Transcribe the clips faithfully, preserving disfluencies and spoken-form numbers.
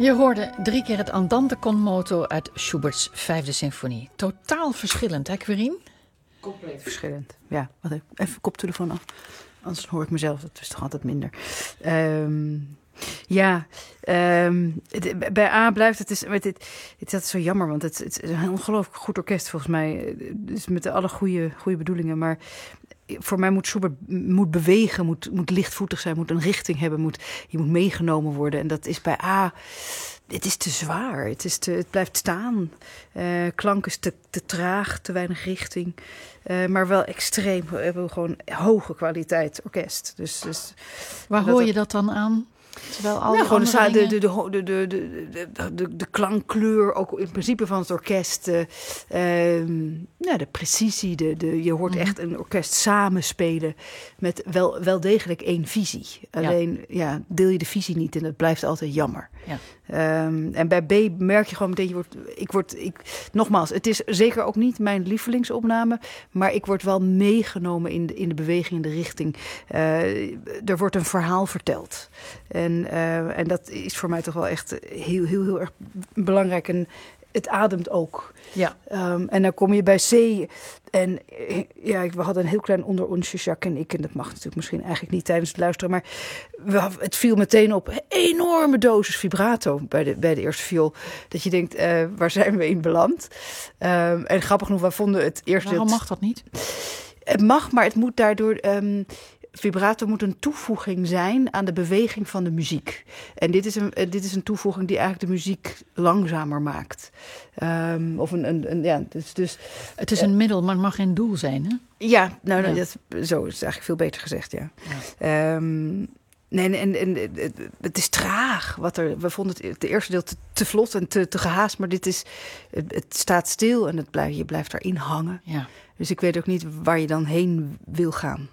Je hoorde drie keer het Andante con moto uit Schubert's vijfde symfonie. Totaal verschillend, hè, Quirine? Compleet verschillend. Ja, wacht even, even koptelefoon af. Anders hoor ik mezelf, dat is toch altijd minder. Um, ja, um, het, bij A blijft het... Is, het, het, het is zo jammer, want het, het is een ongelooflijk goed orkest volgens mij. Dus met alle goede, goede bedoelingen, maar... Voor mij moet Schubert moet bewegen, moet, moet lichtvoetig zijn, moet een richting hebben, moet, je moet meegenomen worden. En dat is bij A, het is te zwaar, het, is te, het blijft staan. Uh, klank is te, te traag, te weinig richting. Uh, maar wel extreem, we hebben gewoon hoge kwaliteit orkest. Dus, dus, Waar hoor je dat dan aan? Terwijl al ja, gewoon de, dingen... de, de, de, de, de, de, de, de klankkleur, ook in principe van het orkest. Uh, uh, ja, de precisie, de, de, je hoort mm-hmm. echt een orkest samenspelen met wel, wel degelijk één visie. Alleen ja. Ja, deel je de visie niet en dat blijft altijd jammer. Ja. Um, en bij B merk je gewoon meteen, je wordt, ik word, ik, nogmaals, het is zeker ook niet mijn lievelingsopname, maar ik word wel meegenomen in de, in de beweging, in de richting. Uh, er wordt een verhaal verteld. En, uh, en dat is voor mij toch wel echt heel, heel, heel erg belangrijk. En het ademt ook. Ja. Um, en dan kom je bij C. En ja, we hadden een heel klein onderonsje, Jacques en ik. En dat mag natuurlijk misschien eigenlijk niet tijdens het luisteren. Maar we, het viel meteen op. Een enorme dosis vibrato bij de, bij de eerste viool. Dat je denkt, uh, waar zijn we in beland? Um, en grappig genoeg, wij vonden het eerst... Waarom mag dat niet? Het mag, maar het moet daardoor... Um, Vibrato moet een toevoeging zijn aan de beweging van de muziek. En dit is een, dit is een toevoeging die eigenlijk de muziek langzamer maakt. Um, of een, een, een, ja, dus, dus, het is een middel, maar het mag geen doel zijn, hè? Ja, nou, ja. Dat, zo is het eigenlijk veel beter gezegd, ja. ja. Um, nee, en, en, en het is traag. Wat er, we vonden het, het eerste deel te, te vlot en te, te gehaast, maar dit is, het, het staat stil en het blijf, je blijft erin hangen. Ja. Dus ik weet ook niet waar je dan heen wil gaan.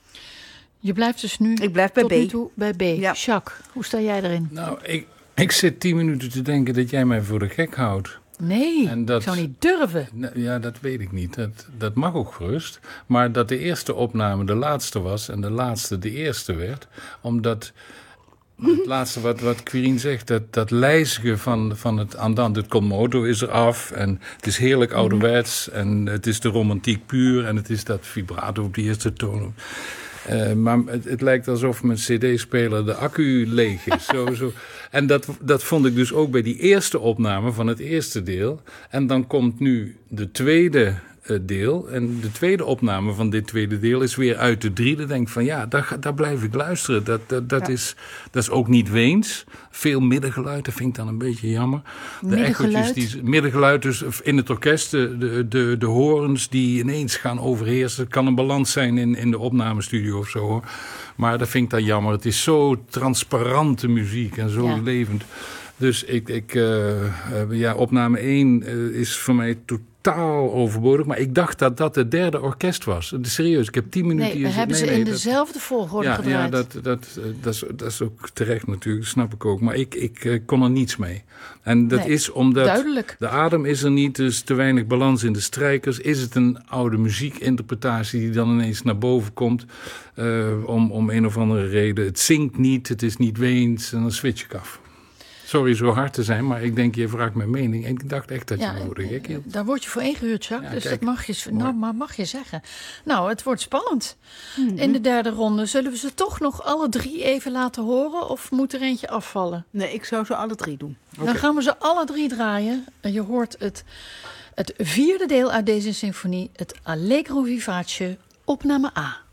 Je blijft dus nu, ik blijf bij tot B. nu toe bij B. Ja. Jacques, hoe sta jij erin? Nou, ik, ik zit tien minuten te denken dat jij mij voor de gek houdt. Nee, en dat, ik zou niet durven. Ja, dat weet ik niet. Dat, dat mag ook gerust. Maar dat de eerste opname de laatste was en de laatste de eerste werd. Omdat het laatste wat, wat Quirine zegt, dat, dat lijzigen van, van het Andante con moto is er af. En het is heerlijk ouderwets. En het is de romantiek puur. En het is dat vibrato op de eerste toon. Uh, maar het, het lijkt alsof mijn cd-speler de accu leeg is. zo, zo. En dat, dat vond ik dus ook bij die eerste opname van het eerste deel. En dan komt nu de tweede uh, deel. En de tweede opname van dit tweede deel is weer uit de drie. Dan denk ik van ja, daar, daar blijf ik luisteren. Dat, dat, dat, ja. is, dat is ook niet Weens. Veel middengeluid, dat vind ik dan een beetje jammer. De middengeluid? Die, middengeluid dus in het orkest, de, de, de, de horens die ineens gaan overheersen. Het kan een balans zijn in, in de opnamestudio of zo hoor. Maar dat vind ik dan jammer. Het is zo transparante muziek en zo ja. levend. Dus ik, ik uh, uh, ja, opname één uh, is voor mij totaal overbodig. Maar ik dacht dat dat het derde orkest was. Serieus, ik heb tien minuten... Nee, we hebben nee, ze nee, in dat, dezelfde volgorde ja, gedraaid. Ja, dat, dat, dat, is, dat is ook terecht natuurlijk, snap ik ook. Maar ik, ik uh, kon er niets mee. En dat nee, is omdat duidelijk. De adem is er niet, dus te weinig balans in de strijkers. Is het een oude muziekinterpretatie die dan ineens naar boven komt... Uh, om, om een of andere reden. Het zingt niet, het is niet Weens en dan switch ik af. Sorry zo hard te zijn, maar ik denk, je vraagt mijn mening. En ik dacht echt dat je ja, me voor de gek hield. Daar word je voor ingehuurd, Jacques. Ja, dus kijk, dat mag je, nou, maar mag je zeggen. Nou, het wordt spannend. Mm-hmm. In de derde ronde zullen we ze toch nog alle drie even laten horen? Of moet er eentje afvallen? Nee, ik zou ze alle drie doen. Dan okay. gaan we ze alle drie draaien. En je hoort het, het vierde deel uit deze symfonie. Het Allegro Vivace, opname A.